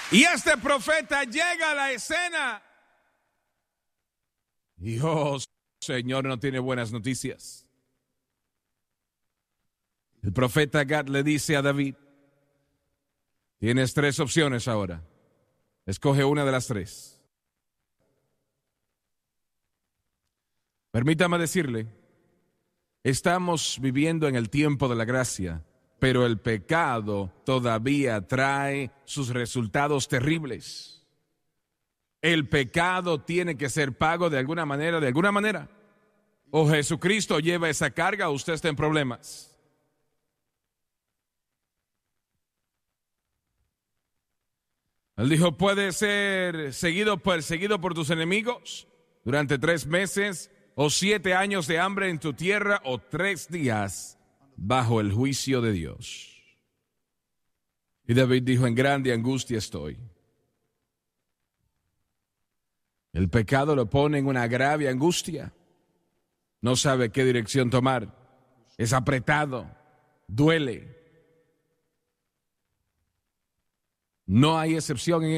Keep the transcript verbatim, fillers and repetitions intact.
Y este profeta llega a la escena. Y oh, Señor, no tiene buenas noticias. El profeta Gad le dice a David: tienes tres opciones ahora. Escoge una de las tres. Permítame decirle, estamos viviendo en el tiempo de la gracia, pero el pecado todavía trae sus resultados terribles. El pecado tiene que ser pago de alguna manera, de alguna manera. O Jesucristo lleva esa carga o usted está en problemas. Él dijo: puede ser seguido, perseguido por tus enemigos durante tres meses, o siete años de hambre en tu tierra, o tres días bajo el juicio de Dios. Y David dijo: en grande angustia estoy. El pecado lo pone en una grave angustia. No sabe qué dirección tomar. Es apretado, duele. No hay excepción en